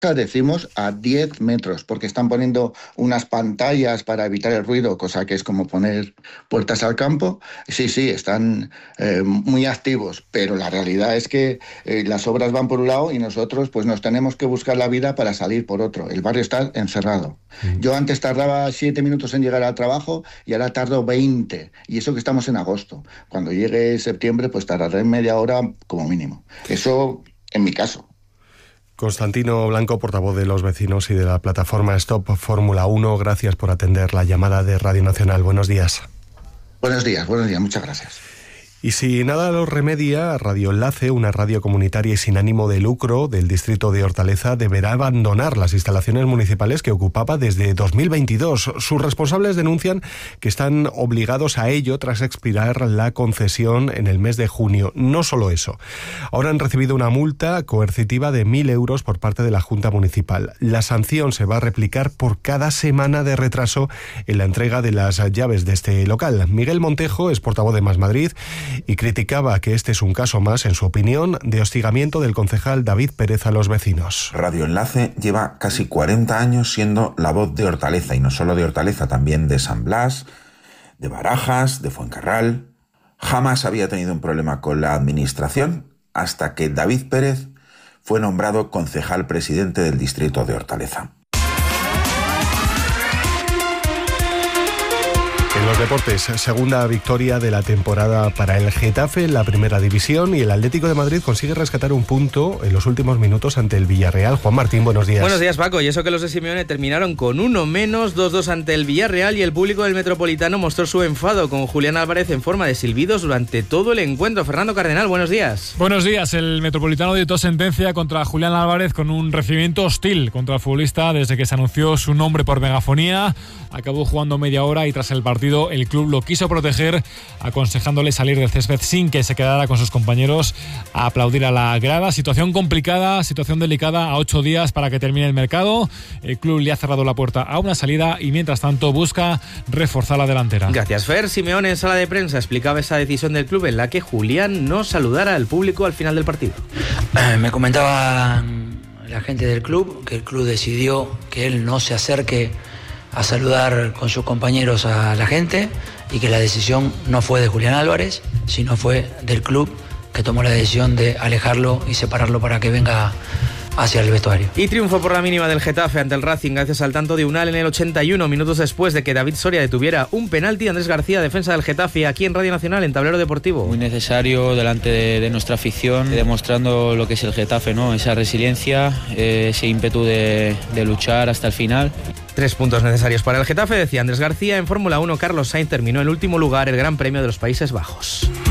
Decimos a 10 metros, porque están poniendo unas pantallas para evitar el ruido, cosa que es como poner puertas al campo. Sí, están muy activos, pero la realidad es que las obras van por un lado y nosotros pues nos tenemos que buscar la vida para salir por otro. El barrio está encerrado. Yo antes tardaba 7 minutos en llegar al trabajo y ahora tardo 20, y eso que estamos en agosto. Cuando llegue septiembre pues tardaré media hora como mínimo. Eso en mi caso. Constantino Blanco, portavoz de los vecinos y de la plataforma Stop Fórmula 1, gracias por atender la llamada de Radio Nacional. Buenos días. Buenos días, muchas gracias. Y si nada lo remedia, Radio Enlace, una radio comunitaria y sin ánimo de lucro del distrito de Hortaleza, deberá abandonar las instalaciones municipales que ocupaba desde 2022. Sus responsables denuncian que están obligados a ello tras expirar la concesión en el mes de junio. No solo eso, ahora han recibido una multa coercitiva de 1.000 euros por parte de la Junta Municipal. La sanción se va a replicar por cada semana de retraso en la entrega de las llaves de este local. Miguel Montejo es portavoz de Más Madrid y criticaba que este es un caso más, en su opinión, de hostigamiento del concejal David Pérez a los vecinos. Radio Enlace lleva casi 40 años siendo la voz de Hortaleza, y no solo de Hortaleza, también de San Blas, de Barajas, de Fuencarral. Jamás había tenido un problema con la administración hasta que David Pérez fue nombrado concejal presidente del distrito de Hortaleza. En los deportes, segunda victoria de la temporada para el Getafe en la primera división, y el Atlético de Madrid consigue rescatar un punto en los últimos minutos ante el Villarreal. Juan Martín, buenos días. Buenos días, Paco. Y eso que los de Simeone terminaron con uno menos, 2-2 ante el Villarreal, y el público del Metropolitano mostró su enfado con Julián Álvarez en forma de silbidos durante todo el encuentro. Fernando Cardenal, buenos días. Buenos días. El Metropolitano dictó sentencia contra Julián Álvarez con un recibimiento hostil contra el futbolista desde que se anunció su nombre por megafonía. Acabó jugando media hora y tras el partido el club lo quiso proteger, aconsejándole salir del césped sin que se quedara con sus compañeros a aplaudir a la grada. Situación complicada, situación delicada a 8 días para que termine el mercado. El club le ha cerrado la puerta a una salida y mientras tanto busca reforzar la delantera. Gracias, Fer. Simeone en sala de prensa explicaba esa decisión del club en la que Julián no saludara al público al final del partido. Me comentaba la gente del club que el club decidió que él no se acerque a saludar con sus compañeros a la gente y que la decisión no fue de Julián Álvarez, sino fue del club, que tomó la decisión de alejarlo y separarlo para que venga hacia el vestuario. Y triunfo por la mínima del Getafe ante el Racing gracias al tanto de Unal en el 81, minutos después de que David Soria detuviera un penalti. Andrés García, defensa del Getafe, aquí en Radio Nacional, en Tablero Deportivo. Muy necesario delante de nuestra afición, demostrando lo que es el Getafe, ¿no? Esa resiliencia, ese ímpetu de luchar hasta el final. 3 puntos necesarios para el Getafe, decía Andrés García. En Fórmula 1, Carlos Sainz terminó en último lugar el Gran Premio de los Países Bajos.